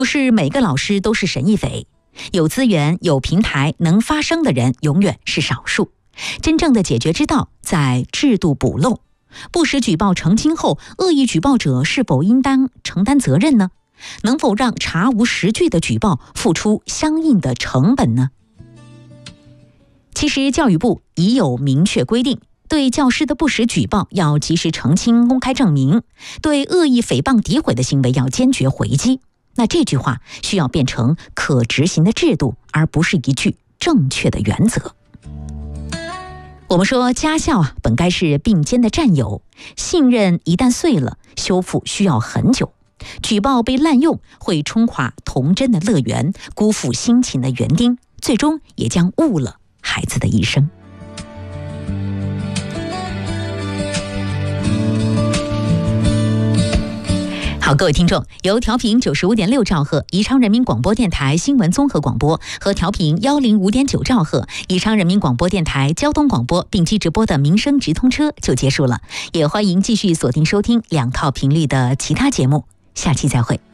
不是每个老师都是神医匪，有资源、有平台能发声的人永远是少数。真正的解决之道在制度补漏。不实举报澄清后，恶意举报者是否应当承担责任呢？能否让查无实据的举报付出相应的成本呢？其实教育部已有明确规定，对教师的不实举报要及时澄清、公开证明，对恶意诽谤、诋毁的行为要坚决回击。那这句话需要变成可执行的制度，而不是一句正确的原则。我们说家校本该是并肩的战友，信任一旦碎了，修复需要很久。举报被滥用，会冲垮童真的乐园，辜负辛勤的园丁，最终也将误了孩子的一生。好，各位听众，由调频95.6兆赫宜昌人民广播电台新闻综合广播和调频105.9兆赫宜昌人民广播电台交通广播并机直播的民生直通车就结束了，也欢迎继续锁定收听两套频率的其他节目，下期再会。